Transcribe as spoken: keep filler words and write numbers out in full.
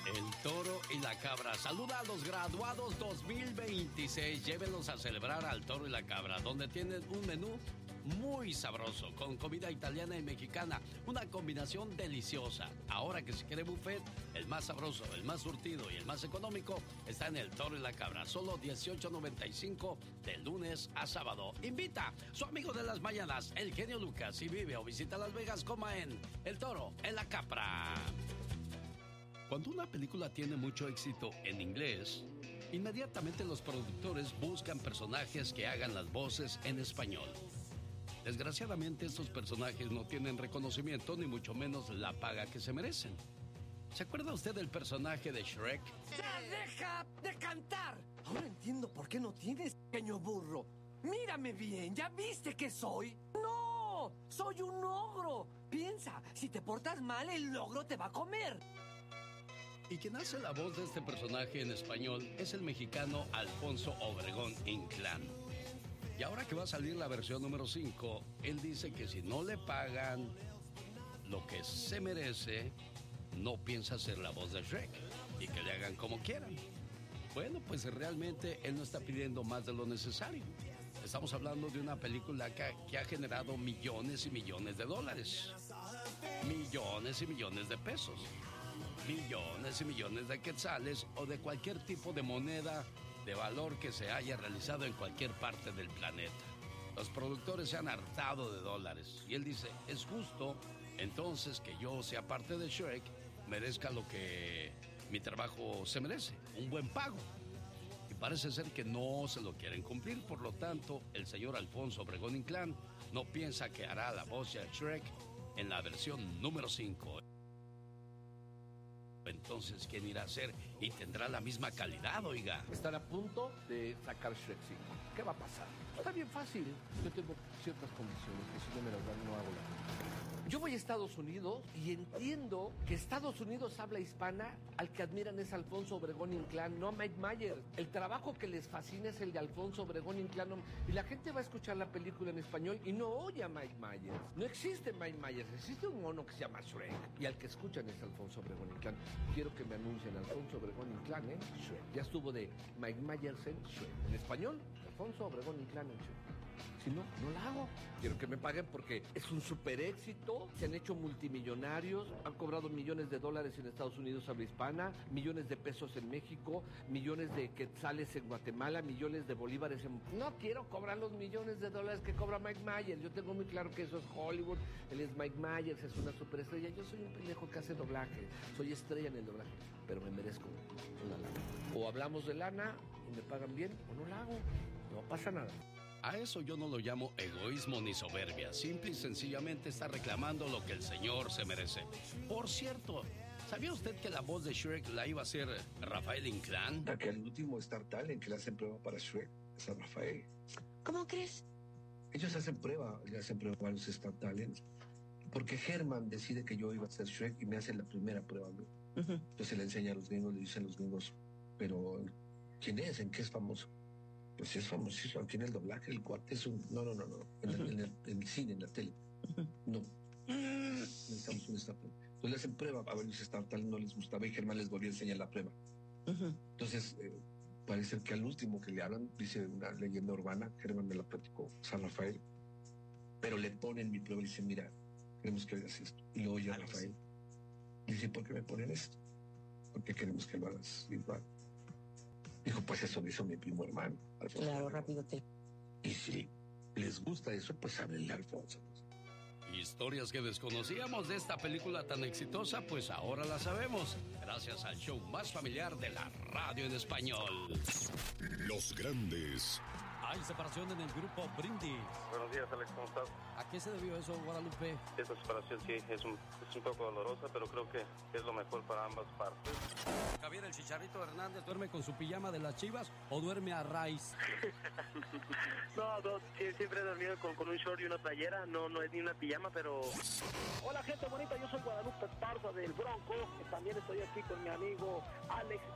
El toro y la cabra. Saluda a los graduados dos mil veintiséis. Llévenlos a celebrar al toro y la cabra, donde tienen un menú muy sabroso, con comida italiana y mexicana. Una combinación deliciosa. Ahora que se quiere buffet, el más sabroso, el más surtido y el más económico está en el toro y la cabra. Solo dieciocho noventa y cinco de lunes a sábado. Invita a su amigo de las mañanas, el genio Lucas. Si vive o visita Las Vegas, coma en el toro, en la cabra. Cuando una película tiene mucho éxito en inglés, inmediatamente los productores buscan personajes que hagan las voces en español. Desgraciadamente, estos personajes no tienen reconocimiento ni mucho menos la paga que se merecen. ¿Se acuerda usted del personaje de Shrek? ¡Ya deja de cantar! Ahora entiendo por qué no tienes, pequeño burro. Mírame bien, ¿ya viste qué soy? ¡No! ¡Soy un ogro! Piensa, si te portas mal, el ogro te va a comer. Y quien hace la voz de este personaje en español es el mexicano Alfonso Obregón Inclán. Y ahora que va a salir la versión número cinco, él dice que si no le pagan lo que se merece, no piensa hacer la voz de Shrek y que le hagan como quieran. Bueno, pues realmente él no está pidiendo más de lo necesario. Estamos hablando de una película que, que ha generado millones y millones de dólares. Millones y millones de pesos. Millones y millones de quetzales o de cualquier tipo de moneda de valor que se haya realizado en cualquier parte del planeta. Los productores se han hartado de dólares y él dice, es justo entonces que yo sea parte de Shrek, merezca lo que mi trabajo se merece, un buen pago. Y parece ser que no se lo quieren cumplir, por lo tanto, el señor Alfonso Obregón Inclán no piensa que hará la voz de Shrek en la versión número cinco. Entonces, ¿quién irá a hacer? Y tendrá la misma calidad, oiga. Están a punto de sacar Shrek cinco. ¿Qué va a pasar? Está bien fácil. Yo tengo ciertas condiciones que si no me las dan, no hago la... Yo voy a Estados Unidos y entiendo que Estados Unidos habla hispana, al que admiran es Alfonso Obregón Inclán, no a Mike Myers. El trabajo que les fascina es el de Alfonso Obregón Inclán. Y la gente va a escuchar la película en español y no oye a Mike Myers. No existe Mike Myers, existe un mono que se llama Shrek. Y al que escuchan es Alfonso Obregón Inclán. Quiero que me anuncien Alfonso Obregón Inclán, ¿eh? Shrek. Ya estuvo de Mike Myers en Shrek. En español, Alfonso Obregón Inclán en Shrek. Si no, no la hago. Quiero que me paguen porque es un super éxito. Se han hecho multimillonarios, han cobrado millones de dólares en Estados Unidos habla hispana, millones de pesos en México, millones de quetzales en Guatemala, millones de bolívares en... No quiero cobrar los millones de dólares que cobra Mike Myers. Yo tengo muy claro que eso es Hollywood. Él es Mike Myers, es una superestrella. Yo soy un pendejo que hace doblaje. Soy estrella en el doblaje, pero me merezco una lana. O hablamos de lana y me pagan bien, o no la hago. No pasa nada. A eso yo no lo llamo egoísmo ni soberbia. Simple y sencillamente está reclamando lo que el señor se merece. Por cierto, ¿sabía usted que la voz de Shrek la iba a hacer Rafael Inclán? Que el último Star Talent que le hacen prueba para Shrek es a Rafael. ¿Cómo crees? Ellos hacen prueba, le hacen prueba a los Star Talent. Porque Herman decide que yo iba a ser Shrek y me hace la primera prueba a mí. Uh-huh. Entonces le enseña a los gringos, le dicen los gringos, pero ¿quién es? ¿En qué es famoso? Pues es famosísimo, aquí en el doblaje, el cuate es un... No, no, no, no, en, uh-huh. el, en, el, en el cine, en la tele. Uh-huh. No. Necesitamos un Star Talent. Entonces le hacen prueba, a ver, los Star Talent no les gustaba y Germán les volvió a enseñar la prueba. Uh-huh. Entonces, eh, parece que al último que le hablan, dice una leyenda urbana, Germán me la platicó, San Rafael, pero le ponen mi prueba y dice, mira, queremos que hagas esto. Y lo oye a Rafael. Y dice, ¿por qué me ponen esto? Porque queremos que lo hagas igual. Dijo, pues eso lo hizo mi primo hermano, Alfonso. Claro, rápido te... Y si les gusta eso, pues háblenle a Alfonso. Historias que desconocíamos de esta película tan exitosa, pues ahora la sabemos. Gracias al show más familiar de la radio en español. Los grandes. Hay separación en el grupo Brindis. Buenos días, Alex, ¿cómo estás? ¿A qué se debió eso, Guadalupe? Esta separación sí es un, es un poco dolorosa, pero creo que es lo mejor para ambas partes. Javier el Chicharito Hernández, ¿duerme con su pijama de las Chivas o duerme a raíz? no, no, siempre he dormido con, con un short y una playera, no, no es ni una pijama, pero... Hola gente bonita, yo soy Guadalupe Esparza del Bronco, también estoy aquí con mi amigo Alex